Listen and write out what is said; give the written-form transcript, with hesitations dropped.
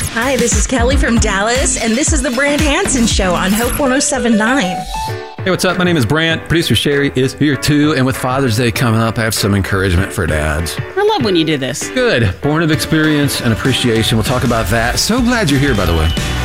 Hi, this is Kelly from Dallas, and this is the Brant Hansen Show on Hope 107.9. Hey, what's up? My name is Brant. Producer Sherry is here too. And with Father's Day coming up, I have some encouragement for dads. I love when you do this. Good. Born of experience and appreciation. We'll talk about that. So glad you're here, by the way.